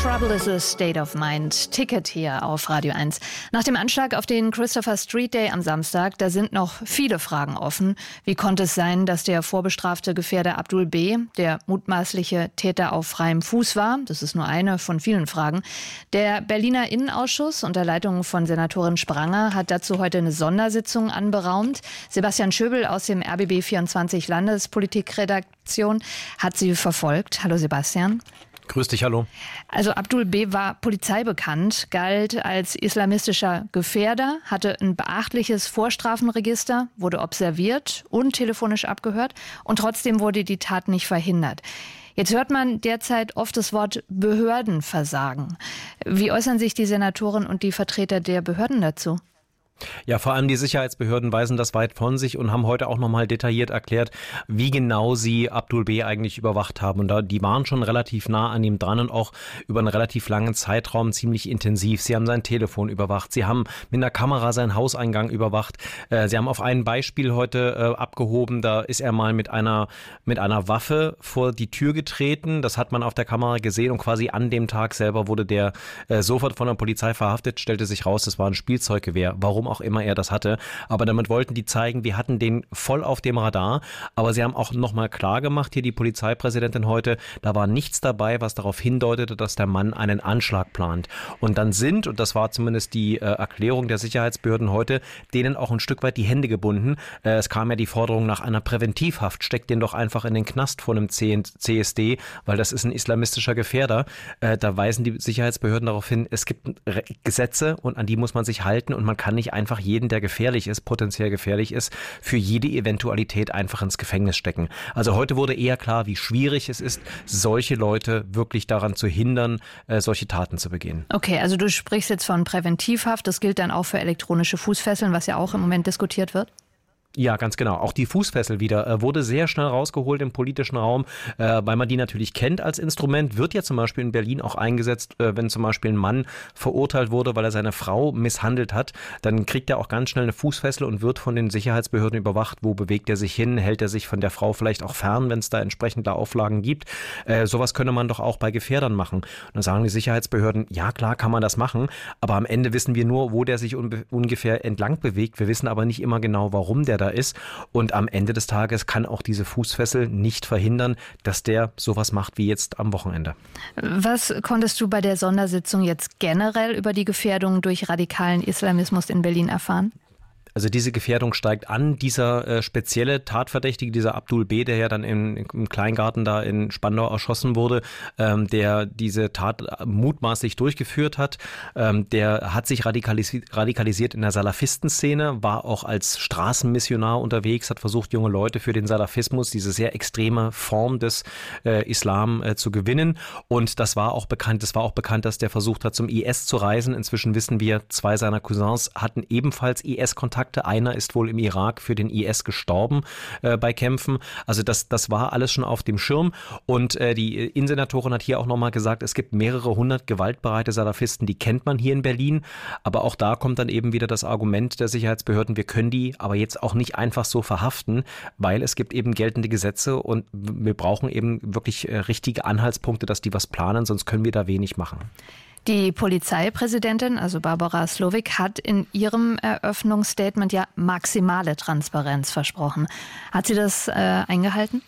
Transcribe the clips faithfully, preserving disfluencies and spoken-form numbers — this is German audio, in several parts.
Trouble is a State of Mind. Ticket hier auf Radio eins. Nach dem Anschlag auf den Christopher Street Day am Samstag, da sind noch viele Fragen offen. Wie konnte es sein, dass der vorbestrafte Gefährder Abdul B., der mutmaßliche Täter auf freiem Fuß war? Das ist nur eine von vielen Fragen. Der Berliner Innenausschuss unter Leitung von Senatorin Spranger hat dazu heute eine Sondersitzung anberaumt. Sebastian Schöbel aus dem R B B vierundzwanzig Landespolitikredaktion hat sie verfolgt. Hallo Sebastian. Grüß dich, hallo. Also Abdul B. war polizeibekannt, galt als islamistischer Gefährder, hatte ein beachtliches Vorstrafenregister, wurde observiert und telefonisch abgehört und trotzdem wurde die Tat nicht verhindert. Jetzt hört man derzeit oft das Wort Behördenversagen. Wie äußern sich die Senatoren und die Vertreter der Behörden dazu? Ja, vor allem die Sicherheitsbehörden weisen das weit von sich und haben heute auch nochmal detailliert erklärt, wie genau sie Abdul B. eigentlich überwacht haben. Und da, die waren schon relativ nah an ihm dran und auch über einen relativ langen Zeitraum ziemlich intensiv. Sie haben sein Telefon überwacht, sie haben mit einer Kamera seinen Hauseingang überwacht. Äh, sie haben auf ein Beispiel heute äh, abgehoben, da ist er mal mit einer, mit einer Waffe vor die Tür getreten. Das hat man auf der Kamera gesehen und quasi an dem Tag selber wurde der äh, sofort von der Polizei verhaftet, stellte sich raus, das war ein Spielzeuggewehr. Warum auch immer er das hatte. Aber damit wollten die zeigen, wir hatten den voll auf dem Radar. Aber sie haben auch nochmal klar gemacht, hier die Polizeipräsidentin heute, da war nichts dabei, was darauf hindeutete, dass der Mann einen Anschlag plant. Und dann sind, und das war zumindest die äh, Erklärung der Sicherheitsbehörden heute, denen auch ein Stück weit die Hände gebunden. Äh, es kam ja die Forderung nach einer Präventivhaft. Steckt den doch einfach in den Knast vor einem C S D, weil das ist ein islamistischer Gefährder. Äh, da weisen die Sicherheitsbehörden darauf hin, es gibt Gesetze und an die muss man sich halten und man kann nicht einfach jeden, der gefährlich ist, potenziell gefährlich ist, für jede Eventualität einfach ins Gefängnis stecken. Also heute wurde eher klar, wie schwierig es ist, solche Leute wirklich daran zu hindern, äh, solche Taten zu begehen. Okay, also du sprichst jetzt von Präventivhaft. Das gilt dann auch für elektronische Fußfesseln, was ja auch im Moment diskutiert wird? Ja, ganz genau. Auch die Fußfessel wieder äh, wurde sehr schnell rausgeholt im politischen Raum, äh, weil man die natürlich kennt als Instrument. Wird ja zum Beispiel in Berlin auch eingesetzt, äh, wenn zum Beispiel ein Mann verurteilt wurde, weil er seine Frau misshandelt hat. Dann kriegt er auch ganz schnell eine Fußfessel und wird von den Sicherheitsbehörden überwacht. Wo bewegt er sich hin? Hält er sich von der Frau vielleicht auch fern, wenn es da entsprechende Auflagen gibt? Äh, sowas könne man doch auch bei Gefährdern machen. Und dann sagen die Sicherheitsbehörden, ja klar kann man das machen, aber am Ende wissen wir nur, wo der sich unbe- ungefähr entlang bewegt. Wir wissen aber nicht immer genau, warum der da ist. Und am Ende des Tages kann auch diese Fußfessel nicht verhindern, dass der sowas macht wie jetzt am Wochenende. Was konntest du bei der Sondersitzung jetzt generell über die Gefährdung durch radikalen Islamismus in Berlin erfahren? Also diese Gefährdung steigt an. Dieser äh, spezielle Tatverdächtige, dieser Abdul B., der ja dann im, im Kleingarten da in Spandau erschossen wurde, ähm, der diese Tat mutmaßlich durchgeführt hat, ähm, der hat sich radikalis- radikalisiert in der Salafistenszene, war auch als Straßenmissionar unterwegs, hat versucht, junge Leute für den Salafismus, diese sehr extreme Form des äh, Islam äh, zu gewinnen. Und das war auch bekannt, es war auch bekannt, dass der versucht hat, zum I S zu reisen. Inzwischen wissen wir, zwei seiner Cousins hatten ebenfalls I S-Kontakte. Einer ist wohl im Irak für den I S gestorben äh, bei Kämpfen. Also das, das war alles schon auf dem Schirm. Und äh, die Innensenatorin hat hier auch nochmal gesagt, es gibt mehrere hundert gewaltbereite Salafisten, die kennt man hier in Berlin. Aber auch da kommt dann eben wieder das Argument der Sicherheitsbehörden, wir können die aber jetzt auch nicht einfach so verhaften, weil es gibt eben geltende Gesetze und wir brauchen eben wirklich äh, richtige Anhaltspunkte, dass die was planen, sonst können wir da wenig machen. Die Polizeipräsidentin, also Barbara Slowik, hat in ihrem Eröffnungsstatement ja maximale Transparenz versprochen. Hat sie das äh, eingehalten?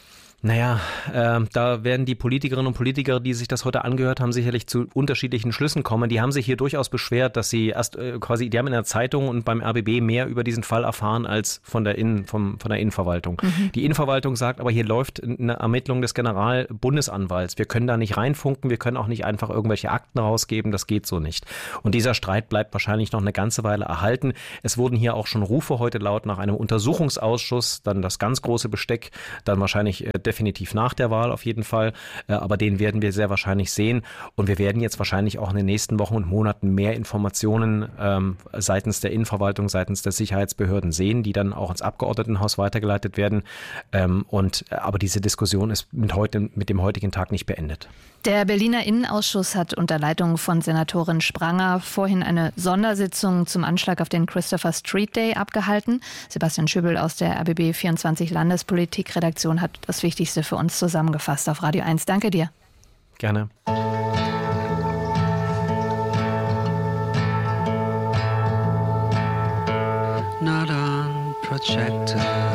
Naja, äh, da werden die Politikerinnen und Politiker, die sich das heute angehört haben, sicherlich zu unterschiedlichen Schlüssen kommen. Die haben sich hier durchaus beschwert, dass sie erst äh, quasi, die haben in der Zeitung und beim R B B mehr über diesen Fall erfahren als von der, Innen, vom, von der Innenverwaltung. Mhm. Die Innenverwaltung sagt, aber hier läuft eine Ermittlung des Generalbundesanwalts. Wir können da nicht reinfunken, wir können auch nicht einfach irgendwelche Akten rausgeben, das geht so nicht. Und dieser Streit bleibt wahrscheinlich noch eine ganze Weile erhalten. Es wurden hier auch schon Rufe heute laut nach einem Untersuchungsausschuss, dann das ganz große Besteck, dann wahrscheinlich äh, definitiv nach der Wahl auf jeden Fall, aber den werden wir sehr wahrscheinlich sehen und wir werden jetzt wahrscheinlich auch in den nächsten Wochen und Monaten mehr Informationen ähm, seitens der Innenverwaltung, seitens der Sicherheitsbehörden sehen, die dann auch ins Abgeordnetenhaus weitergeleitet werden ähm, und aber diese Diskussion ist mit, heute, mit dem heutigen Tag nicht beendet. Der Berliner Innenausschuss hat unter Leitung von Senatorin Spranger vorhin eine Sondersitzung zum Anschlag auf den Christopher Street Day abgehalten. Sebastian Schöbel aus der R B B vierundzwanzig Landespolitikredaktion hat das Wichtigste für uns zusammengefasst auf Radio eins. Danke dir. Gerne. projector.